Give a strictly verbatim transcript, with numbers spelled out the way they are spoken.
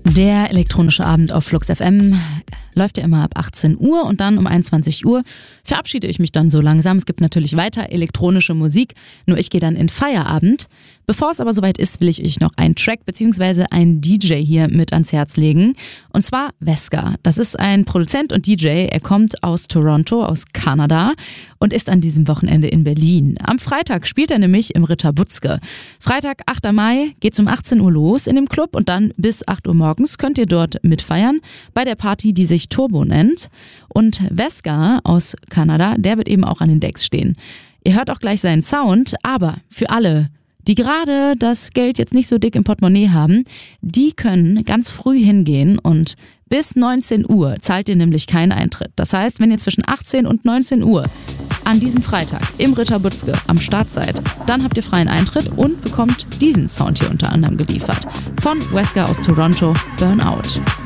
Der elektronische Abend auf Flux F M läuft ja immer ab achtzehn Uhr und dann um einundzwanzig Uhr verabschiede ich mich dann so langsam. Es gibt natürlich weiter elektronische Musik, nur ich gehe dann in Feierabend. Bevor es aber soweit ist, will ich euch noch einen Track bzw. einen D J hier mit ans Herz legen. Und zwar Weska. Das ist ein Produzent und D J. Er kommt aus Toronto, aus Kanada und ist an diesem Wochenende in Berlin. Am Freitag spielt er nämlich im Ritter Butzke. Freitag, achter Mai, geht's um achtzehn Uhr los in dem Club und dann bis acht Uhr morgens könnt ihr dort mitfeiern bei der Party, die sich Turbo nennt. Und Weska aus Kanada, der wird eben auch an den Decks stehen. Ihr hört auch gleich seinen Sound, aber für alle, die gerade das Geld jetzt nicht so dick im Portemonnaie haben, die können ganz früh hingehen und bis neunzehn Uhr zahlt ihr nämlich keinen Eintritt. Das heißt, wenn ihr zwischen achtzehn und neunzehn Uhr an diesem Freitag im Ritter Butzke am Start seid, dann habt ihr freien Eintritt und bekommt diesen Sound hier unter anderem geliefert. Von Weska aus Toronto, Burnout.